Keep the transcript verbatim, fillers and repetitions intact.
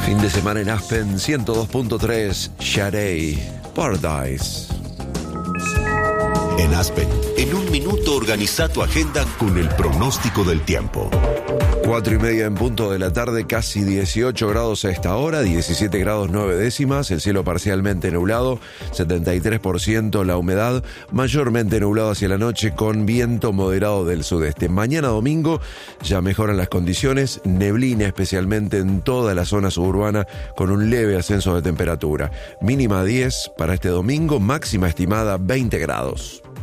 Fin de semana en Aspen, ciento dos punto tres, Sade, Paradise. En Aspen, en un minuto organiza tu agenda con el pronóstico del tiempo. Cuatro y media en punto de la tarde, casi dieciocho grados a esta hora, diecisiete grados nueve décimas, el cielo parcialmente nublado, setenta y tres por ciento la humedad, mayormente nublado hacia la noche con viento moderado del sudeste. Mañana domingo ya mejoran las condiciones, neblina especialmente en toda la zona suburbana con un leve ascenso de temperatura. Mínima diez para este domingo, máxima estimada veinte grados.